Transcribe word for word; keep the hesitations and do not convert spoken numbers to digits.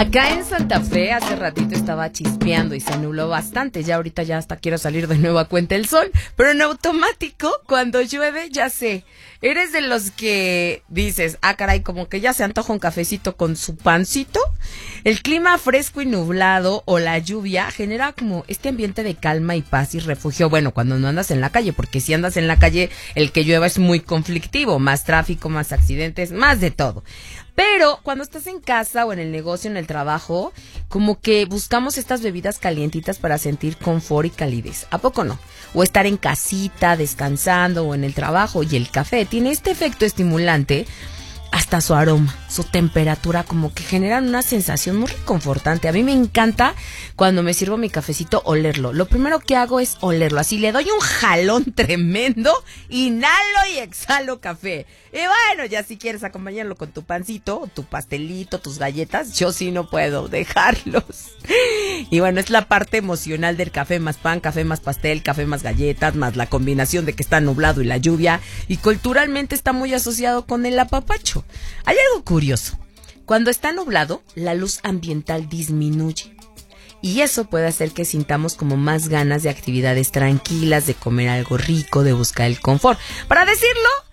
Acá en Santa Fe hace ratito estaba chispeando y se nubló bastante. Ya ahorita ya hasta quiero salir de nuevo a cuenta el sol. Pero en automático, cuando llueve, ya sé. ¿Eres de los que dices, ah, caray, como que ya se antoja un cafecito con su pancito? El clima fresco y nublado o la lluvia genera como este ambiente de calma y paz y refugio. Bueno, cuando no andas en la calle, porque si andas en la calle, el que llueva es muy conflictivo. Más tráfico, más accidentes, más de todo. Pero cuando estás en casa o en el negocio, en el trabajo, como que buscamos estas bebidas calientitas para sentir confort y calidez. ¿A poco no? O estar en casita, descansando o en el trabajo. Y el café tiene este efecto estimulante, hasta su aroma, su temperatura, como que generan una sensación muy reconfortante. A mí me encanta cuando me sirvo mi cafecito olerlo. Lo primero que hago es olerlo. Así le doy un jalón tremendo, inhalo y exhalo café. Y bueno, ya si quieres acompañarlo con tu pancito, tu pastelito, tus galletas, yo sí no puedo dejarlos. Y bueno, es la parte emocional del café, más pan, café más pastel, café más galletas, más la combinación de que está nublado y la lluvia. Y culturalmente está muy asociado con el apapacho. Hay algo curioso. Cuando está nublado, la luz ambiental disminuye. Y eso puede hacer que sintamos como más ganas de actividades tranquilas, de comer algo rico, de buscar el confort. Para decirlo